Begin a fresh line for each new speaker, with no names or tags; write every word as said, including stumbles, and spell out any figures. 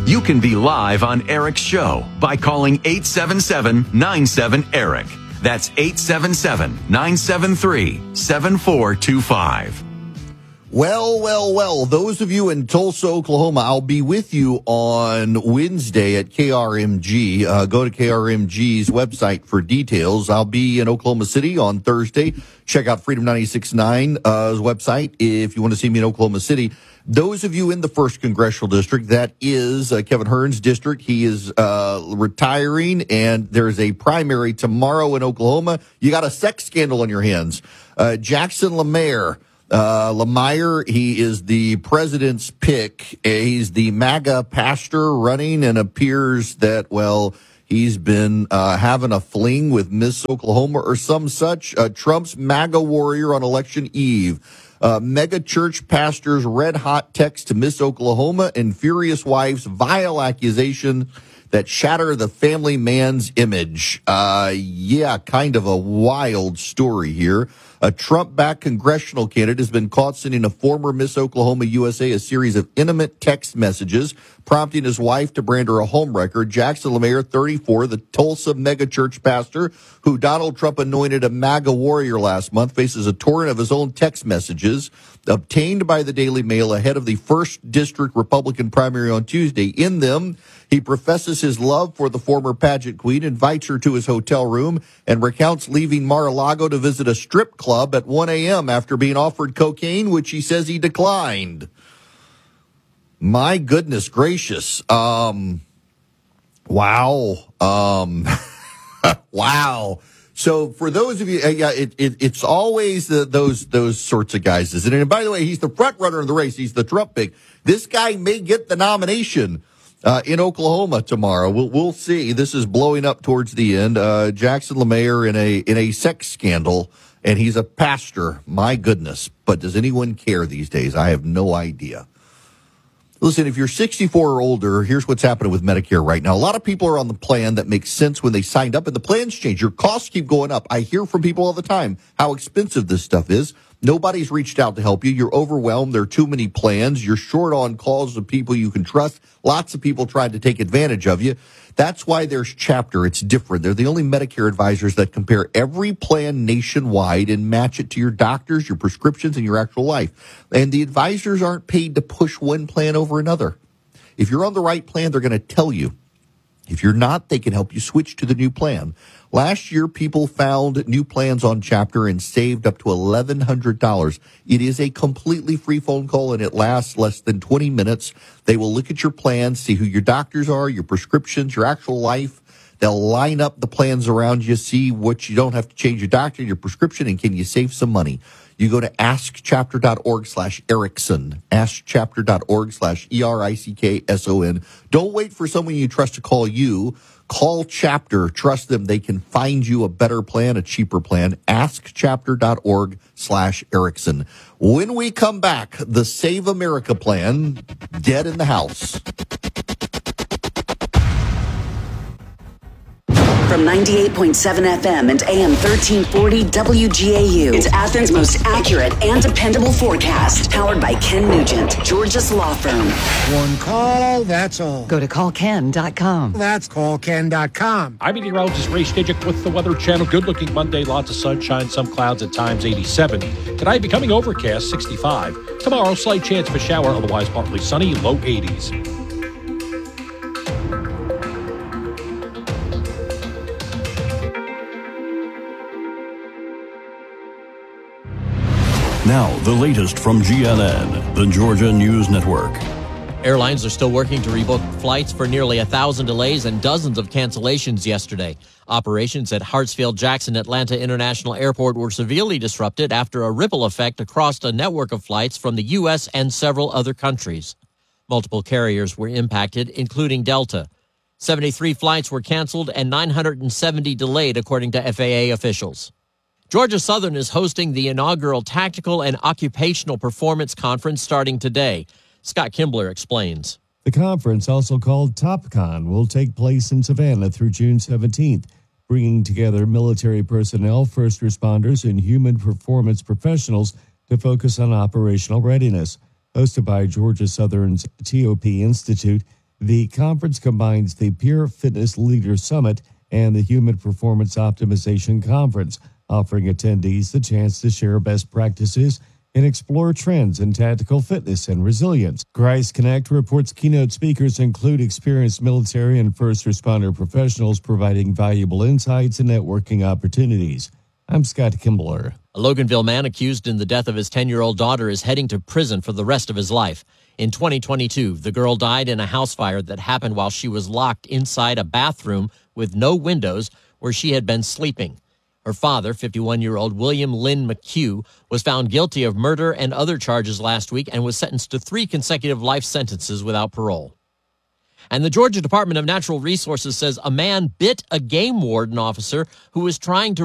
You can be live on Eric's show by calling eight seven seven, nine seven, ERIC. That's eight seven seven, nine seven three, seven four two five.
Well, well, well, those of you in Tulsa, Oklahoma, I'll be with you on Wednesday at K R M G. Uh, go to K R M G's website for details. I'll be in Oklahoma City on Thursday. Check out Freedom ninety-six point nine's website if you want to see me in Oklahoma City. Those of you in the first Congressional District, that is uh, Kevin Hern's district. He is uh, retiring, and there's a primary tomorrow in Oklahoma. You got a sex scandal on your hands. Uh, Jackson LaMaire. Uh, Lemire, he is the president's pick. He's the MAGA pastor running, and appears that, well, he's been uh, having a fling with Miss Oklahoma or some such. Uh, Trump's MAGA warrior on election eve. Uh, mega church pastor's red hot text to Miss Oklahoma and furious wife's vile accusation that shatter the family man's image. Uh, yeah, kind of a wild story here. A Trump-backed congressional candidate has been caught sending a former Miss Oklahoma U S A a series of intimate text messages, prompting his wife to brand her a homewrecker. Jackson LaMaire, thirty-four, the Tulsa megachurch pastor who Donald Trump anointed a MAGA warrior last month, faces a torrent of his own text messages obtained by the Daily Mail ahead of the first District Republican primary on Tuesday. In them, he professes his love for the former pageant queen, invites her to his hotel room, and recounts leaving Mar-a-Lago to visit a strip club at one a.m. after being offered cocaine, which he says he declined. My goodness gracious. Um, wow. Um, wow. So for those of you, uh, yeah, it, it, it's always the, those those sorts of guys, isn't it? And by the way, he's the front runner in the race. He's the Trump pick. This guy may get the nomination uh, in Oklahoma tomorrow. We'll we'll see. This is blowing up towards the end. Uh, Jackson LaMaire in a in a sex scandal, and he's a pastor. My goodness! But does anyone care these days? I have no idea. Listen, if you're sixty-four or older, here's what's happening with Medicare right now. A lot of people are on the plan that makes sense when they signed up, and the plans change. Your costs keep going up. I hear from people all the time how expensive this stuff is. Nobody's reached out to help you. You're overwhelmed. There are too many plans. You're short on calls of people you can trust. Lots of people trying to take advantage of you. That's why there's Chapter. It's different. They're the only Medicare advisors that compare every plan nationwide and match it to your doctors, your prescriptions, and your actual life. And the advisors aren't paid to push one plan over another. If you're on the right plan, they're going to tell you. If you're not, they can help you switch to the new plan. Last year, people found new plans on Chapter and saved up to eleven hundred dollars. It is a completely free phone call, and it lasts less than twenty minutes. They will look at your plans, see who your doctors are, your prescriptions, your actual life. They'll line up the plans around you, see what you don't have to change your doctor, your prescription, and can you save some money. You go to askchapter.org slash Erickson, askchapter.org slash E R I C K S O N. Don't wait for someone you trust to call you. Call Chapter. Trust them. They can find you a better plan, a cheaper plan. askchapter.org slash Erickson. When we come back, the Save America plan, dead in the house.
From ninety-eight point seven F M and A M thirteen forty W G A U. It's Athens' most accurate and dependable forecast. Powered by Ken Nugent, Georgia's law firm.
One call, that's all.
Go to call ken dot com.
That's call ken dot com.
I'm meteorologist Ray Stidgick with the Weather Channel. Good-looking Monday, lots of sunshine, some clouds at times, eighty-seven. Tonight, becoming overcast, sixty-five. Tomorrow, slight chance of a shower, otherwise partly sunny, low eighties.
Now, the latest from G N N, the Georgia News Network.
Airlines are still working to rebook flights for nearly a thousand delays and dozens of cancellations yesterday. Operations at Hartsfield-Jackson Atlanta International Airport were severely disrupted after a ripple effect across a network of flights from the U S and several other countries. Multiple carriers were impacted, including Delta. seventy-three flights were canceled and nine hundred seventy delayed, according to F A A officials. Georgia Southern is hosting the inaugural Tactical and Occupational Performance Conference starting today. Scott Kimbler explains.
The conference, also called TopCon, will take place in Savannah through June seventeenth, bringing together military personnel, first responders, and human performance professionals to focus on operational readiness. Hosted by Georgia Southern's T O P Institute, The conference combines the Peer Fitness Leader Summit and the Human Performance Optimization Conference, offering attendees the chance to share best practices and explore trends in tactical fitness and resilience. Christ Connect reports keynote speakers include experienced military and first responder professionals providing valuable insights and networking opportunities. I'm Scott Kimbler.
A Loganville man accused in the death of his ten-year-old daughter is heading to prison for the rest of his life. In twenty twenty-two, the girl died in a house fire that happened while she was locked inside a bathroom with no windows where she had been sleeping. Her father, fifty-one-year-old William Lynn McHugh, was found guilty of murder and other charges last week and was sentenced to three consecutive life sentences without parole. And the Georgia Department of Natural Resources says a man bit a game warden officer who was trying to